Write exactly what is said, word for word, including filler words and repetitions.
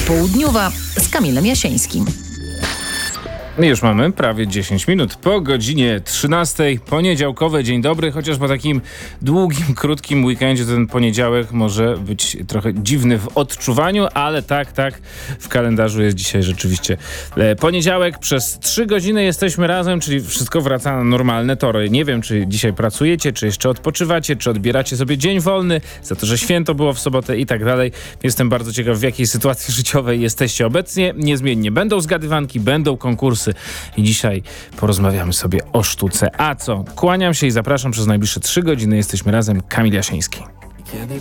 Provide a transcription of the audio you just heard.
Popołudniowa z Kamilem Jasieńskim. Już mamy prawie dziesięć minut po godzinie trzynastej. Poniedziałkowy dzień dobry, chociaż po takim długim, krótkim weekendzie ten poniedziałek może być trochę dziwny w odczuwaniu, ale tak, tak, w kalendarzu jest dzisiaj rzeczywiście poniedziałek. Przez trzy godziny jesteśmy razem, czyli wszystko wraca na normalne tory. Nie wiem, czy dzisiaj pracujecie, czy jeszcze odpoczywacie, czy odbieracie sobie dzień wolny za to, że święto było w sobotę i tak dalej. Jestem bardzo ciekaw, w jakiej sytuacji życiowej jesteście obecnie. Niezmiennie będą zgadywanki, będą konkursy. I dzisiaj porozmawiamy sobie o sztuce. A co? Kłaniam się i zapraszam przez najbliższe trzy godziny. Jesteśmy razem. Kamil Jasieński. Kiedy